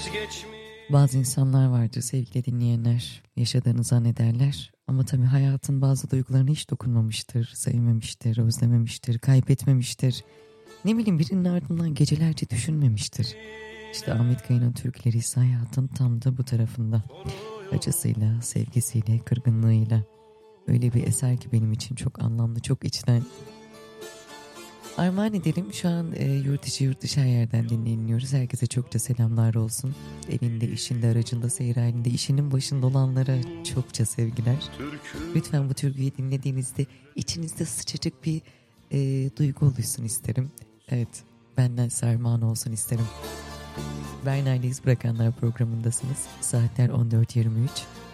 Bazı insanlar vardır sevgili dinleyenler, yaşadığını zannederler ama tabii hayatın bazı duygularına hiç dokunmamıştır, sevmemiştir, özlememiştir, kaybetmemiştir. Ne bileyim birinin ardından gecelerce düşünmemiştir. İşte Ahmet Kaya'nın türküleri ise hayatın tam da bu tarafında. Acısıyla, sevgisiyle, kırgınlığıyla. Öyle bir eser ki benim için çok anlamlı, çok içten. Armağan edelim. Şu an yurt içi yurt dışı her yerden dinleniyoruz. Herkese çokça selamlar olsun. Evinde, işinde, aracında, seyir halinde, işinin başında olanlara çokça sevgiler. Lütfen bu türküyü dinlediğinizde içinizde sıcacık bir duygu oluşsun isterim. Evet, benden armağan olsun isterim. Berna'yla İz Bırakanlar programındasınız. Saatler 14.23.